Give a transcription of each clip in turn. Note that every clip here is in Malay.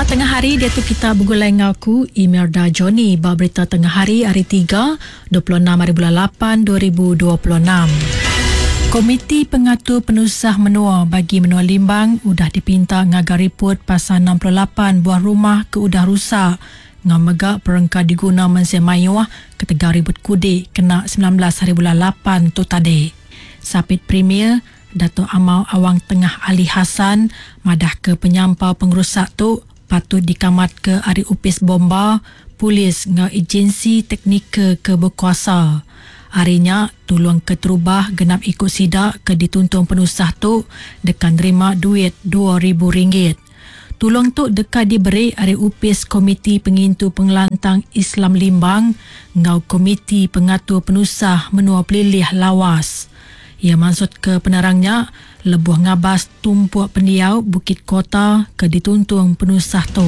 tengah hari dia tu kita bergulai dengan aku Imelda Johnny ba berita tengah hari 3 26 hari bulan 8 2026. Komiti Pengatur Penusah Menua bagi Menua Limbang udah dipinta ngagar report pasal 68 buah rumah ke udah rusak ngam megak perengka diguna mensia mayuah ketegar ribut kudik kena 19 hari bulan 8 tu tadi. Sapit Premier Dato' Amau Awang Tengah Ali Hassan madah ke penyampau pengerusak tu patut dikamat ke Ari Upis Bomba, polis ngau agensi teknika ke berkuasa. Harinya, tolong ke terubah genap ikut sidak ke dituntun penusah tu dekan terima duit RM2,000. Tolong tu dekat diberi Ari Upis Komiti Pengintu Pengelantang Islam Limbang ngau Komiti Pengatur Penusah Menua Pelilih Lawas. Ia maksud ke penerangnya lebuh ngabas tumpuak pendiau Bukit Kota ke dituntung penusah tu.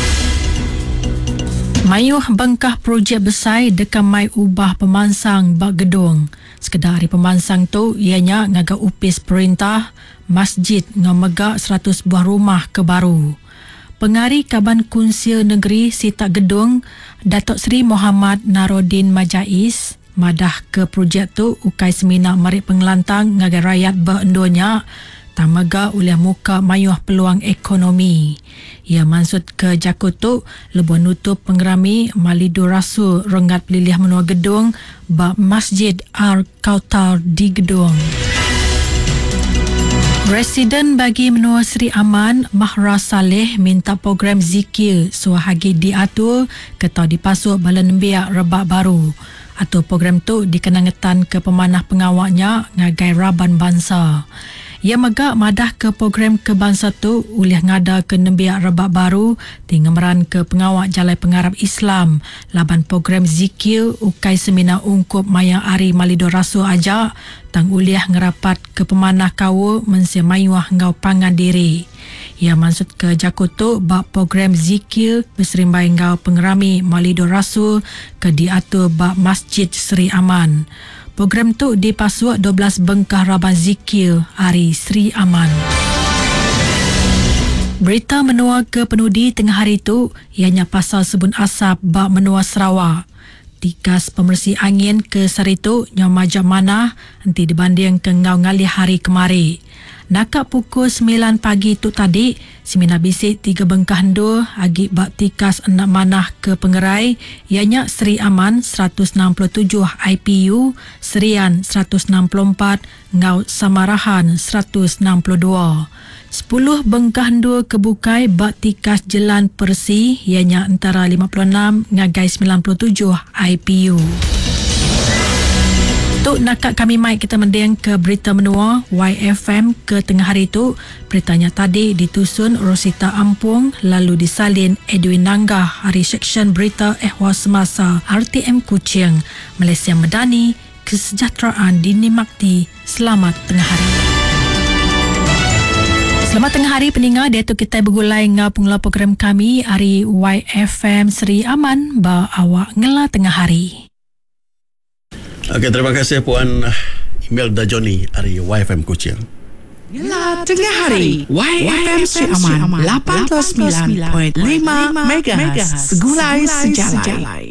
Mayuh bengkah projek besar dekat mai ubah pemansang bak gedung. Sekedar hari pemansang tu ianya ngagak upis perintah masjid ngamegak 100 buah rumah ke baru. Pengari Kaban Kunsia Negeri Sita Gedung Datuk Seri Muhammad Narodin Majais madah ke projek tu ukai semina marik pengelantang ngagai rakyat berendonya tamaga oleh muka mayuh peluang ekonomi. Ia maksud ke jakut tu lebuh nutup pengerami malidu rasul rengat pelilih menua gedung bak Masjid Al-Kautar di gedung. Residen bagi menua Seri Aman Mahra Saleh minta program zikir suahagi diatur ketau dipasuk bala nembiak rebak baru. Atau program tu dikenangetan ke pemanah pengawaknya ngagai Raban Bangsa. Ia megak madah ke program ke bangsa tu oleh ngada ke nembiak rebak baru tinggemeran ke pengawak Jalai Pengarap Islam laban program zikir ukai semina ungkup mayang Ari Malido Rasul ajak tang uliah ngerapat ke pemanah kawa mensia mayuah ngau pangan diri. Ia maksud ke jakut tu bak program zikir berserimbai ngau pengerami Malido Rasul ke diatur bak Masjid Seri Aman. Program tu dipasuk 12 bengkah raban zikir Hari Seri Aman. Berita menua ke penudi tengah hari tu ianya pasal sebun asap bak menua Sarawak. Tikas pembersih angin ke Saritu yang majak mana nanti dibanding ke ngau ngalih hari kemari. Nakak pukul 9 pagi tu tadi, semina bisik 3 bengkah hendur agi bak tikas enak manah ke pengerai, ianya Seri Aman 167 IPU, Serian 164, ngau Samarahan 162. 10 bengkah hendur ke bukai bak tikas Jelan Persi, ianya antara 56 ngagai 97 IPU. Tuk nakak kami mai kita mendeng ke berita menua YFM ke tengah hari tu. Beritanya tadi ditusun Rosita Ampung lalu disalin Edwin Nanggah hari seksyen berita ehwal semasa RTM Kuching. Malaysia Medani, kesejahteraan dinikmati. Selamat tengah hari. Selamat tengah hari pendengar, dia tu kita bergulai dengan pengula program kami hari YFM Seri Aman ba awak ngela tengah hari. Okey, terima kasih Puan Imelda Johnny dari YFM Kuching. Ngela tengah hari YFM Seri Aman 89.5 MHz Segulai Sejalai.